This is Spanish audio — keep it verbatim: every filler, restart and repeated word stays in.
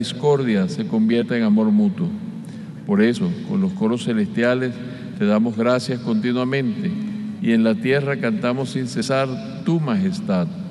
discordia se convierta en amor mutuo. Por eso, con los coros celestiales, te damos gracias continuamente y en la tierra cantamos sin cesar tu majestad.